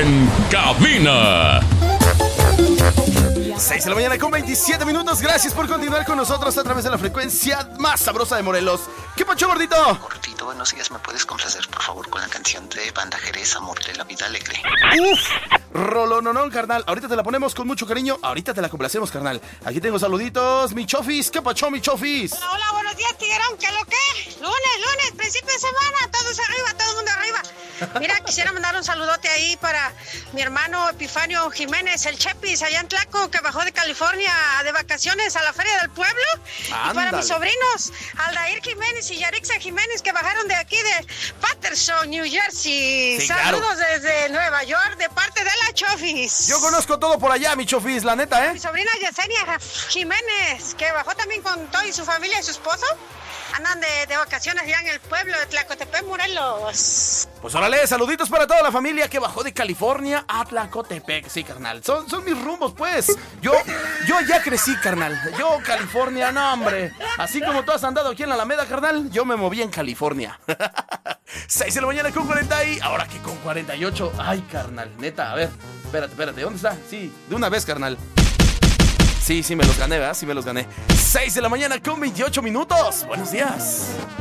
en cabina. 6 de la mañana con 27 minutos. Gracias por continuar con nosotros a través de la frecuencia más sabrosa de Morelos. ¿Qué pacho, gordito? Gordito, buenos días. ¿Me puedes complacer, por favor, con la canción de Banda Jerez, Amor de la Vida Alegre? Uf, rolononón, carnal. Ahorita te la ponemos con mucho cariño. Ahorita te la complacemos, carnal. Aquí tengo saluditos, mi chofis. ¿Qué pacho, mi chofis? Hola, hola, buenos días, Tiguerón. ¿Qué lo que? Lunes, principio de semana. Todos arriba, todo el mundo arriba. Mira, quisiera mandar un saludote ahí para mi hermano Epifanio Jiménez, el Chepis, allá en Tlaco, que bajó de California de vacaciones a la Feria del Pueblo. Ándale. Y para mis sobrinos, Aldair Jiménez y Yarixa Jiménez, que bajaron de aquí de Patterson, New Jersey. Sí, Saludos claro. desde Nueva York, de parte de la Chofis. Yo conozco todo por allá, mi chofis, la neta, Mi sobrina Yesenia Jiménez, que bajó también con todo y su familia y su esposo. Andan de vacaciones allá en el pueblo de Tlacotepec, Morelos. Pues órale, saluditos para toda la familia que bajó de California a Tlacotepec. Sí, carnal, son mis rumbos, pues. Yo ya crecí, carnal. Yo, California, no, hombre. Así como tú has andado aquí en la Alameda, carnal, yo me moví en California. 6 de la mañana con 40 y... Ahora que con 48. Ay, carnal, neta, a ver. Espérate, ¿dónde está? Sí, de una vez, carnal. Sí, me los gané, ¿verdad? Sí me los gané. 6 de la mañana con 28 minutos. Buenos días.